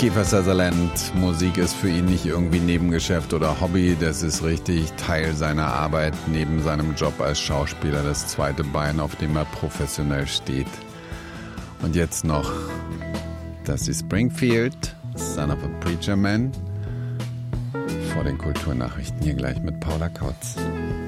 Kiefer Sutherland. Musik ist für ihn nicht irgendwie Nebengeschäft oder Hobby, das ist richtig Teil seiner Arbeit neben seinem Job als Schauspieler, das zweite Bein, auf dem er professionell steht. Und jetzt noch Dusty Springfield, Son of a Preacher Man, vor den Kulturnachrichten hier gleich mit Paula Kautz.